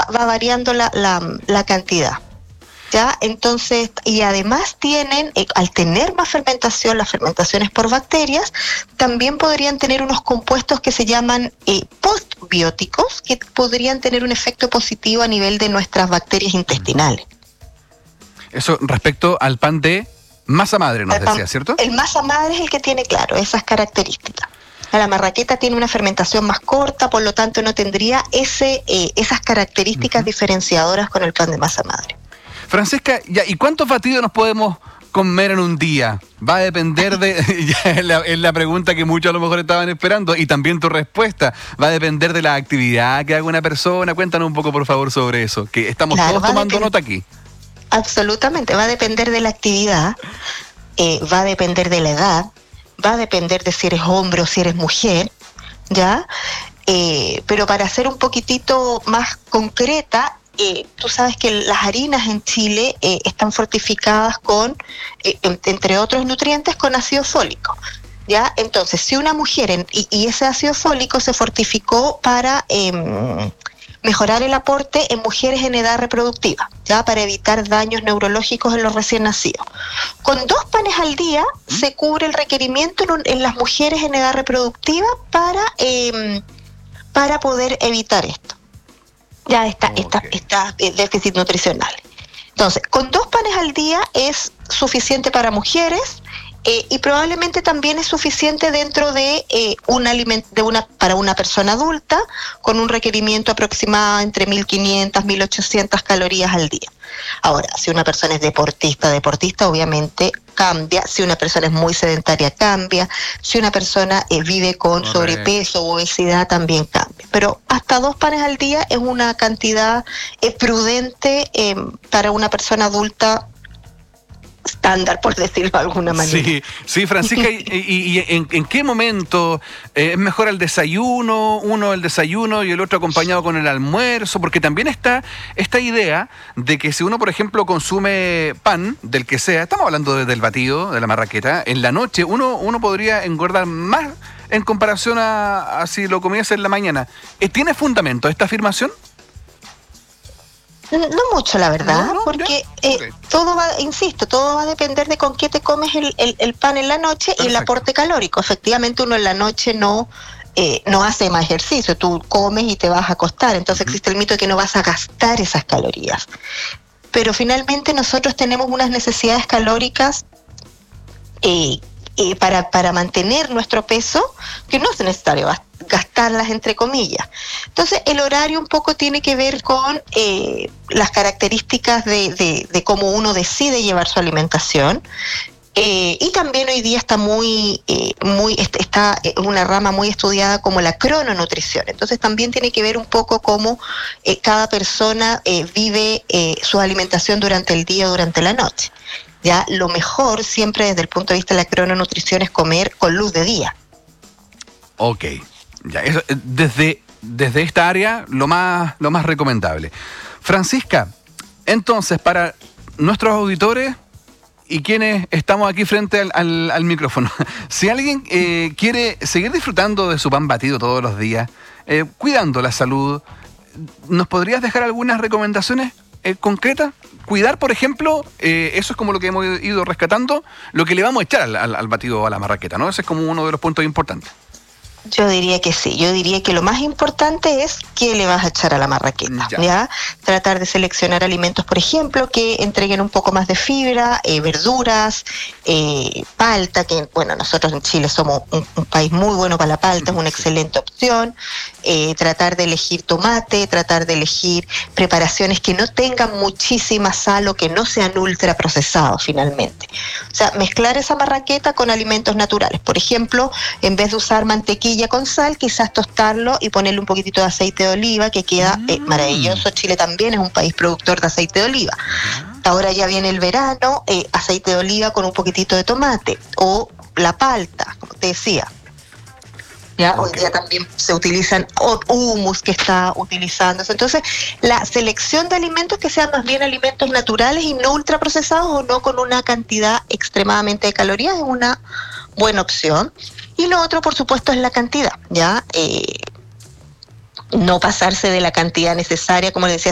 va variando la cantidad. ¿Ya? Entonces, y además tienen, al tener más fermentación, las fermentaciones por bacterias, también podrían tener unos compuestos que se llaman postbióticos, que podrían tener un efecto positivo a nivel de nuestras bacterias intestinales. Eso respecto al pan de masa madre, nos decía, ¿cierto? El masa madre es el que tiene, claro, esas características. La marraqueta tiene una fermentación más corta, por lo tanto no tendría esas características diferenciadoras con el pan de masa madre. Francisca, ¿y cuántos batidos nos podemos comer en un día? Va a depender de... es la pregunta que muchos a lo mejor estaban esperando, y también tu respuesta. Va a depender de la actividad que haga una persona. Cuéntanos un poco, por favor, sobre eso, que estamos todos tomando nota aquí. Absolutamente, va a depender de la actividad, va a depender de la edad, va a depender de si eres hombre o si eres mujer, ¿ya? Pero para ser un poquitito más concreta, tú sabes que las harinas en Chile están fortificadas con, entre otros nutrientes, con ácido fólico. ¿Ya? Entonces, si una mujer, y ese ácido fólico se fortificó para mejorar el aporte en mujeres en edad reproductiva, ¿ya? Para evitar daños neurológicos en los recién nacidos. Con 2 panes al día se cubre el requerimiento en las mujeres en edad reproductiva para poder evitar esto. Ya está déficit nutricional. Entonces, con 2 panes al día es suficiente para mujeres, y probablemente también es suficiente dentro de para una persona adulta, con un requerimiento aproximado entre 1.500 y 1.800 calorías al día. Ahora, si una persona es deportista, obviamente cambia. Si una persona es muy sedentaria, cambia. Si una persona vive con sobrepeso o obesidad, también cambia. Pero hasta 2 panes al día es una cantidad prudente para una persona adulta estándar, por decirlo de alguna manera. Sí, Francisca, ¿y en qué momento es mejor el desayuno, y el otro acompañado con el almuerzo? Porque también está esta idea de que si uno, por ejemplo, consume pan, del que sea, estamos hablando del batido, de la marraqueta, en la noche uno podría engordar más en comparación a si lo comiese en la mañana. ¿Tiene fundamento esta afirmación? No mucho, la verdad, porque todo va a depender de con qué te comes el pan en la noche. Perfecto. Y el aporte calórico. Efectivamente, uno en la noche no hace más ejercicio, tú comes y te vas a acostar, entonces existe el mito de que no vas a gastar esas calorías. Pero finalmente nosotros tenemos unas necesidades calóricas para mantener nuestro peso, que no es necesario gastarlas, entre comillas. Entonces, el horario un poco tiene que ver con las características de cómo uno decide llevar su alimentación. Y también hoy día está está una rama muy estudiada como la crononutrición. Entonces también tiene que ver un poco cómo cada persona vive su alimentación durante el día o durante la noche. Ya lo mejor siempre desde el punto de vista de la crononutrición es comer con luz de día. Ok, ya eso, desde esta área lo más recomendable. Francisca, entonces para nuestros auditores y quienes estamos aquí frente al micrófono, si alguien quiere seguir disfrutando de su pan batido todos los días, cuidando la salud, ¿nos podrías dejar algunas recomendaciones concretas? Cuidar, por ejemplo, eso es como lo que hemos ido rescatando, lo que le vamos a echar al batido, a la marraqueta, ¿no? Ese es como uno de los puntos importantes. Yo diría que sí, yo diría que lo más importante es qué le vas a echar a la marraqueta, ¿ya? Tratar de seleccionar alimentos, por ejemplo, que entreguen un poco más de fibra, verduras, palta, que bueno, nosotros en Chile somos un país muy bueno para la palta, es una excelente opción. Tratar de elegir tomate, tratar de elegir preparaciones que no tengan muchísima sal o que no sean ultra procesados finalmente. O sea, mezclar esa marraqueta con alimentos naturales. Por ejemplo, en vez de usar mantequilla con sal, quizás tostarlo y ponerle un poquitito de aceite de oliva, que queda maravilloso. Chile también es un país productor de aceite de oliva. Ahora ya viene el verano, aceite de oliva con un poquitito de tomate, o la palta, como te decía. ¿Ya? Hoy día también se utilizan hummus que está utilizándose. Entonces, la selección de alimentos que sean más bien alimentos naturales y no ultraprocesados o no con una cantidad extremadamente de calorías es una buena opción. Y lo otro, por supuesto, es la cantidad, ¿ya? No pasarse de la cantidad necesaria, como les decía,